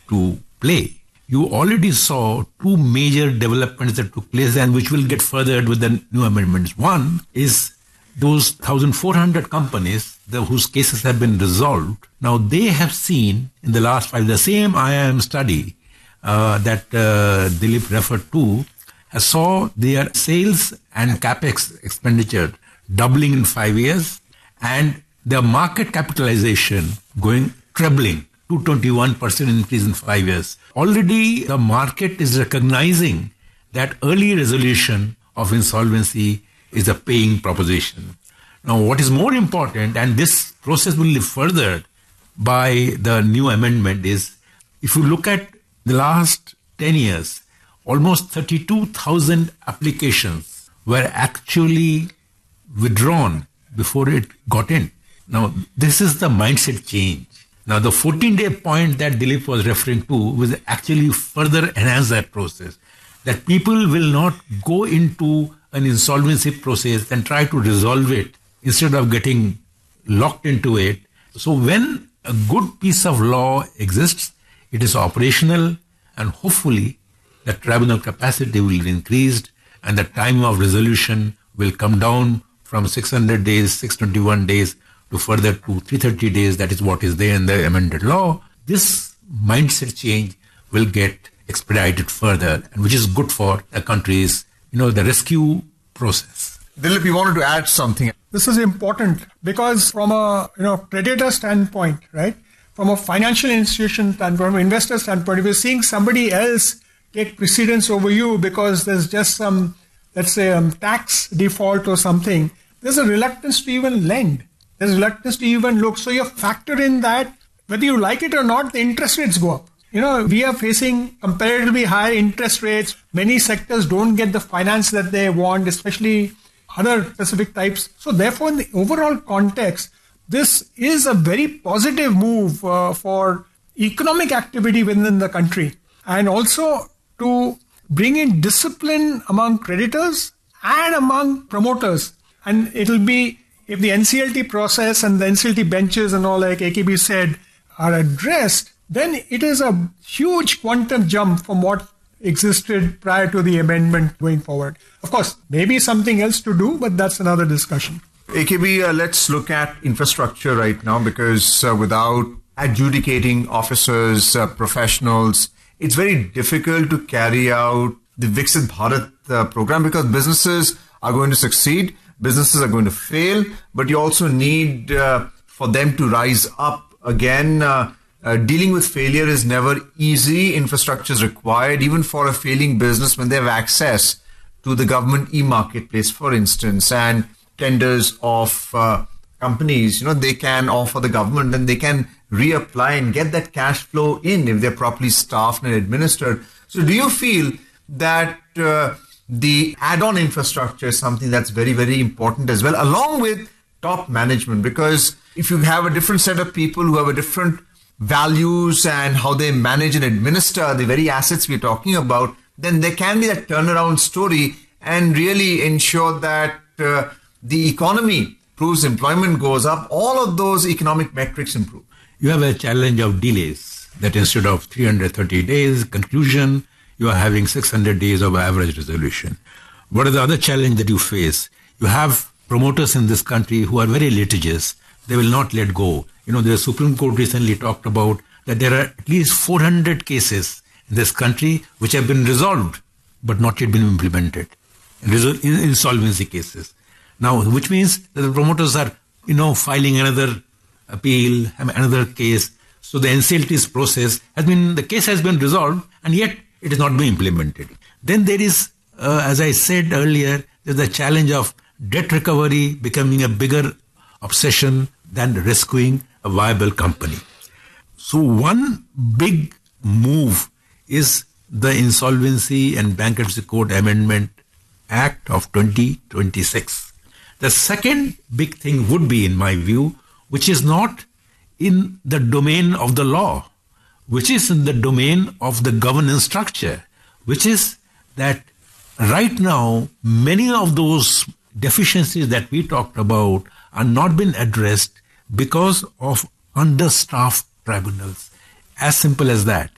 to play. You already saw two major developments that took place and which will get furthered with the new amendments. One is those 1,400 companies whose cases have been resolved. Now they have seen in the last 5 years, the same IIM study that Dilip referred to, saw their sales and capex expenditure doubling in 5 years and their market capitalization going trebling, 221% increase in 5 years. Already the market is recognizing that early resolution of insolvency is a paying proposition. Now what is more important, and this process will be furthered by the new amendment, is if you look at the last 10 years, almost 32,000 applications were actually withdrawn before it got in. Now, this is the mindset change. Now, the 14-day point that Dilip was referring to will actually further enhance that process. That people will not go into an insolvency process and try to resolve it instead of getting locked into it. So when a good piece of law exists, it is operational, and hopefully the tribunal capacity will be increased and the time of resolution will come down from 600 days, 621 days to further to 330 days. That is what is there in the amended law. This mindset change will get expedited further, and which is good for the country's, the rescue process. Dilip, you wanted to add something. This is important because from a creditor standpoint, right? From a financial institution standpoint, from an investor standpoint, if you're seeing somebody else take precedence over you because there's just some, let's say, tax default or something, there's a reluctance to even lend. There's a reluctance to even look. So you factor in that, whether you like it or not, the interest rates go up. We are facing comparatively high interest rates. Many sectors don't get the finance that they want, especially other specific types. So therefore, in the overall context, this is a very positive move for economic activity within the country, and also to bring in discipline among creditors and among promoters. And it'll be, if the NCLT process and the NCLT benches and all, like AKB said, are addressed, then it is a huge quantum jump from what existed prior to the amendment going forward. Of course, maybe something else to do, but that's another discussion. AKB, let's look at infrastructure right now, because without adjudicating officers, professionals, it's very difficult to carry out the Viksit Bharat program, because businesses are going to succeed, businesses are going to fail, but you also need for them to rise up again. Dealing with failure is never easy. Infrastructure is required, even for a failing business, when they have access to the government e-marketplace, for instance, and tenders of companies, they can offer the government, and they can reapply and get that cash flow in if they're properly staffed and administered. So do you feel that the add-on infrastructure is something that's very, very important as well, along with top management? Because if you have a different set of people who have a different values and how they manage and administer the very assets we're talking about, then there can be that turnaround story and really ensure that the economy improves, employment goes up, all of those economic metrics improve. You have a challenge of delays, that instead of 330 days conclusion, you are having 600 days of average resolution. What is the other challenge that you face? You have promoters in this country who are very litigious. They will not let go. The Supreme Court recently talked about that there are at least 400 cases in this country which have been resolved but not yet been implemented. Insolvency cases. Now, which means that the promoters are, filing another appeal, another case. So the NCLT's process the case has been resolved, and yet it is not being implemented. Then there is, as I said earlier, there's the challenge of debt recovery becoming a bigger obsession than rescuing a viable company. So one big move is the Insolvency and Bankruptcy Code Amendment Act of 2026. The second big thing would be, in my view, which is not in the domain of the law, which is in the domain of the governance structure, which is that right now, many of those deficiencies that we talked about are not being addressed because of understaffed tribunals. As simple as that.